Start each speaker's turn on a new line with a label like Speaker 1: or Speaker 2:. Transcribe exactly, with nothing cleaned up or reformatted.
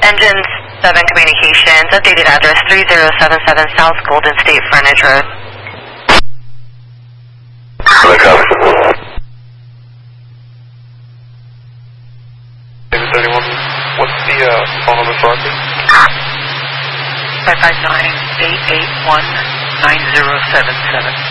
Speaker 1: Engine seven Communications, updated address three zero seven seven South Golden State Frontage Road.
Speaker 2: David thirty-one, what's the uh, phone number for us?
Speaker 3: five five nine, eight eight one, nine zero seven seven.